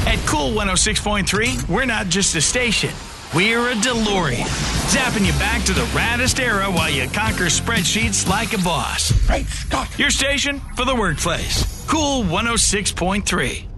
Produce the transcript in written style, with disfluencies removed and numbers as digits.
At Cool 106.3, we're not just a station. We're a DeLorean. Zapping you back to the raddest era while you conquer spreadsheets like a boss. Great Scott! Your station for the workplace. Cool 106.3.